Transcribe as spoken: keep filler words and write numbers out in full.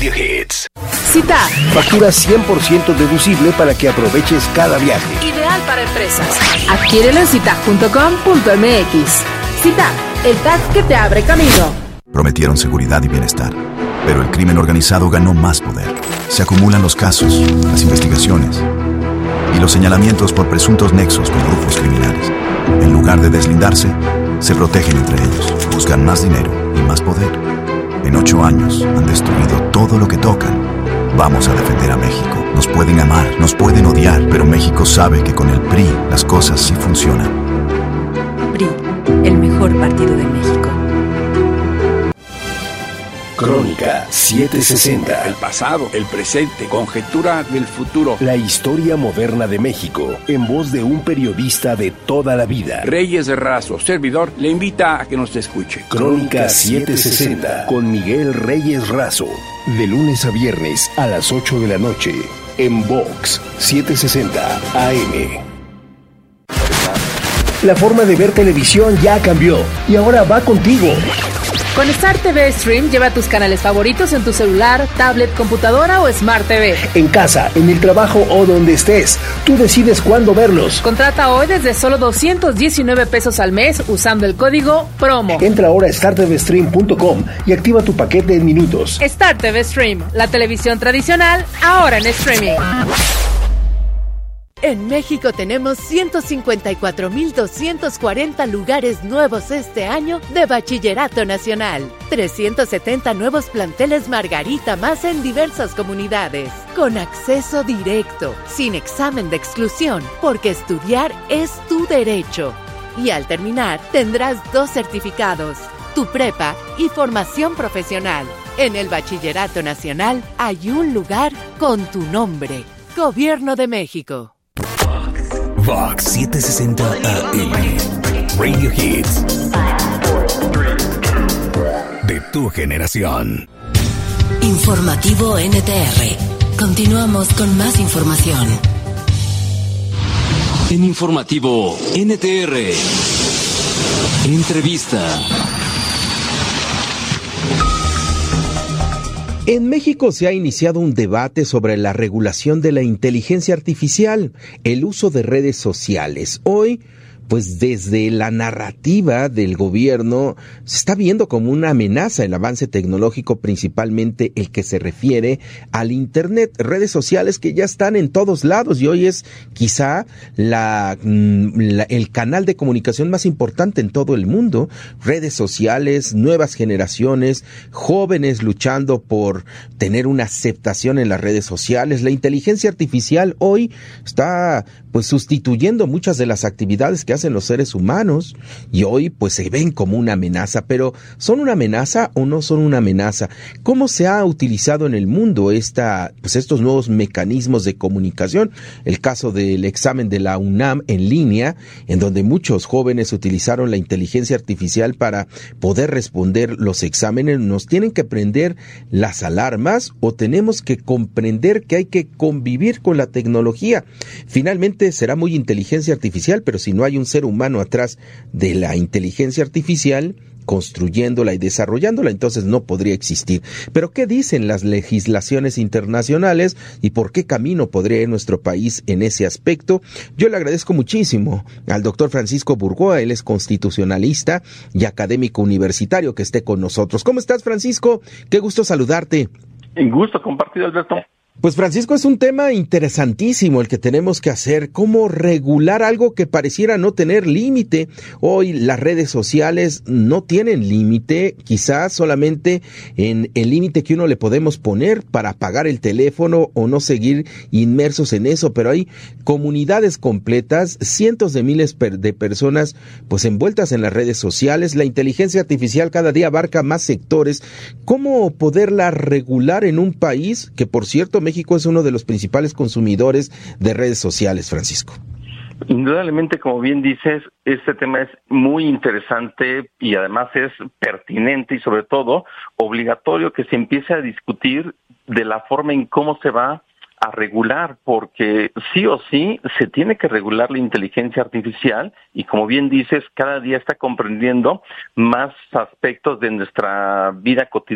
Hits. Cita. Factura cien por ciento deducible para que aproveches cada viaje. Ideal para empresas. Adquiérelo en cita punto com punto m x. Cita, el tag que te abre camino. Prometieron seguridad y bienestar, pero el crimen organizado ganó más poder. Se acumulan los casos, las investigaciones y los señalamientos por presuntos nexos con grupos criminales. En lugar de deslindarse, se protegen entre ellos, buscan más dinero y más poder. En ocho años han destruido todo lo que tocan. Vamos a defender a México. Nos pueden amar, nos pueden odiar, pero México sabe que con el P R I las cosas sí funcionan. P R I, el mejor partido de México. Crónica setecientos sesenta. El pasado, el presente, conjetura del futuro. La historia moderna de México, en voz de un periodista de toda la vida. Reyes Razo, servidor, le invita a que nos escuche. Crónica setecientos sesenta, con Miguel Reyes Razo. De lunes a viernes a las ocho de la noche, en Vox setecientos sesenta A M. La forma de ver televisión ya cambió y ahora va contigo. Con Star T V Stream lleva tus canales favoritos en tu celular, tablet, computadora o Smart T V. En casa, en el trabajo o donde estés, tú decides cuándo verlos. Contrata hoy desde solo doscientos diecinueve pesos al mes usando el código PROMO. Entra ahora a star t v stream punto com y activa tu paquete en minutos. Star T V Stream, la televisión tradicional, ahora en streaming. En México tenemos ciento cincuenta y cuatro mil doscientos cuarenta lugares nuevos este año de Bachillerato Nacional. trescientos setenta nuevos planteles Margarita más en diversas comunidades. Con acceso directo, sin examen de exclusión, porque estudiar es tu derecho. Y al terminar, tendrás dos certificados, tu prepa y formación profesional. En el Bachillerato Nacional hay un lugar con tu nombre. Gobierno de México. Vox setecientos sesenta A M. Radio Hits. De tu generación. Informativo N T R. Continuamos con más información. En Informativo N T R. Entrevista. En México se ha iniciado un debate sobre la regulación de la inteligencia artificial, el uso de redes sociales. Hoy, pues desde la narrativa del gobierno se está viendo como una amenaza el avance tecnológico, principalmente el que se refiere al Internet, redes sociales que ya están en todos lados y hoy es quizá la, la, el canal de comunicación más importante en todo el mundo. Redes sociales, nuevas generaciones, jóvenes luchando por tener una aceptación en las redes sociales. La inteligencia artificial hoy está pues sustituyendo muchas de las actividades que hacen los seres humanos y hoy pues se ven como una amenaza, pero ¿son una amenaza o no son una amenaza? ¿Cómo se ha utilizado en el mundo esta, pues estos nuevos mecanismos de comunicación? El caso del examen de la UNAM en línea, en donde muchos jóvenes utilizaron la inteligencia artificial para poder responder los exámenes. ¿Nos tienen que prender las alarmas o tenemos que comprender que hay que convivir con la tecnología? Finalmente será muy inteligencia artificial, pero si no hay un ser humano atrás de la inteligencia artificial construyéndola y desarrollándola, entonces no podría existir. Pero ¿qué dicen las legislaciones internacionales y por qué camino podría ir nuestro país en ese aspecto? Yo le agradezco muchísimo al doctor Francisco Burgoa, él es constitucionalista y académico universitario, que esté con nosotros. ¿Cómo estás, Francisco? Qué gusto saludarte. Un gusto compartido, Alberto. Pues Francisco, es un tema interesantísimo el que tenemos que hacer, cómo regular algo que pareciera no tener límite. Hoy las redes sociales no tienen límite, quizás solamente en el límite que uno le podemos poner para apagar el teléfono o no seguir inmersos en eso, pero hay comunidades completas, cientos de miles de personas pues envueltas en las redes sociales. La inteligencia artificial cada día abarca más sectores. ¿Cómo poderla regular en un país que, por cierto, México es uno de los principales consumidores de redes sociales, Francisco? Indudablemente, como bien dices, este tema es muy interesante y además es pertinente y sobre todo obligatorio que se empiece a discutir de la forma en cómo se va a regular, porque sí o sí se tiene que regular la inteligencia artificial y, como bien dices, cada día está comprendiendo más aspectos de nuestra vida cotidiana.